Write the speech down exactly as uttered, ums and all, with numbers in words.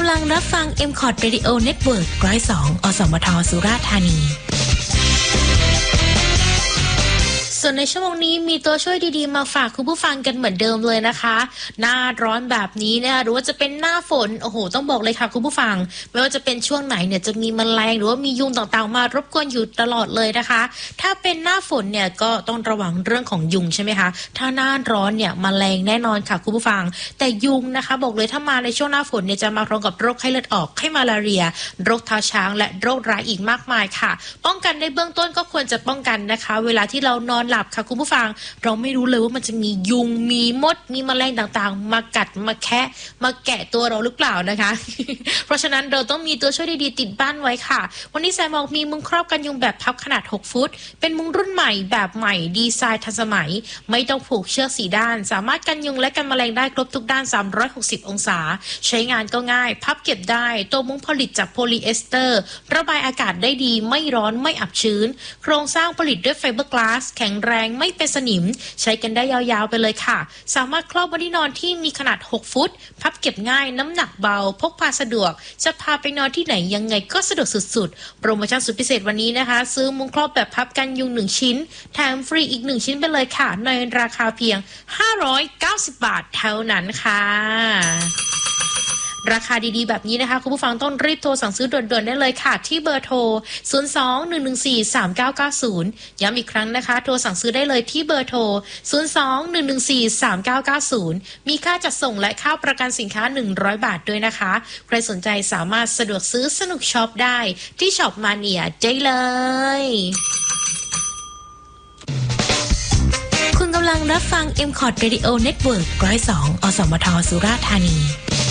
ำลังรับฟัง เอ็ม คอร์ด Radio Network หนึ่งศูนย์สอง อสมท สุราษฎร์ธานีส่วนในชั่วโมงนี้มีตัวช่วยดีๆมาฝากคุณผู้ฟังกันเหมือนเดิมเลยนะคะหน้าร้อนแบบนี้นะคะหรือว่าจะเป็นหน้าฝนโอ้โหต้องบอกเลยค่ะคุณผู้ฟังไม่ว่าจะเป็นช่วงไหนเนี่ยจะมีแมลงหรือว่ามียุงต่างๆมารบกวนอยู่ตลอดเลยนะคะถ้าเป็นหน้าฝนเนี่ยก็ต้องระวังเรื่องของยุงใช่ไหมคะถ้าหน้าร้อนเนี่ยแมลงแน่นอนค่ะคุณผู้ฟังแต่ยุงนะคะบอกเลยถ้ามาในช่วงหน้าฝนเนี่ยจะมาพร้อมกับโรคไข้เลือดออกไข้มาลาเรียโรคเท้าช้างและโรคร้ายอีกมากมายค่ะป้องกันในเบื้องต้นก็ควรจะป้องกันนะคะเวลาที่เรานอนหลับค่ะคุณผู้ฟังเราไม่รู้เลยว่ามันจะมียุงมีมดมีแมลงต่างๆมากัดมาแคะมาแกะตัวเราหรือเปล่านะคะ เพราะฉะนั้นเราต้องมีตัวช่วยดีๆติดบ้านไว้ค่ะวันนี้แซมบอกมีมุ้งครอบกันยุงแบบพับขนาดหกฟุตเป็นมุ้งรุ่นใหม่แบบใหม่ดีไซน์ทันสมัยไม่ต้องผูกเชือกสี่ด้านสามารถกันยุงและกันแมลงได้ครบทุกด้านสามร้อยหกสิบองศาใช้งานก็ง่ายพับเก็บได้ตัวมุ้งผลิตจากโพลีเอสเตอร์ระบายอากาศได้ดีไม่ร้อนไม่อับชื้นโครงสร้างผลิตด้วยไฟเบอร์กลาสแข็งแรงไม่เป็นสนิมใช้กันได้ยาวๆไปเลยค่ะสามารถครอบบนที่นอนที่มีขนาดหกฟุตพับเก็บง่ายน้ำหนักเบาพกพาสะดวกจะพาไปนอนที่ไหนยังไงก็สะดวกสุดๆโปรโมชั่นสุดพิเศษวันนี้นะคะซื้อมุ้งครอบแบบพับกันยุงหนึ่งชิ้นแถมฟรีอีกหนึ่งชิ้นไปเลยค่ะในราคาเพียงห้าร้อยเก้าสิบบาทเท่านั้นค่ะราคาดีๆแบบนี้นะคะคุณผู้ฟังต้องรีบโทรสั่งซื้อด่วนๆได้เลยค่ะที่เบอร์โทรศูนย์ สอง หนึ่ง หนึ่ง สี่ สาม เก้า เก้า ศูนย์ย้ำอีกครั้งนะคะโทรสั่งซื้อได้เลยที่เบอร์โทรศูนย์ สอง หนึ่ง หนึ่ง สี่ สาม เก้า เก้า ศูนย์มีค่าจัดส่งและค่าประกันสินค้าหนึ่งร้อยบาทด้วยนะคะใครสนใจสามารถสะดวกซื้อสนุกช็อปได้ที่ช็อปมาเนียได้เลยคุณกำลังรับฟัง เอ็ม คอร์ด Radio Network หนึ่งศูนย์สอง อสมท สุราษฎร์ธานี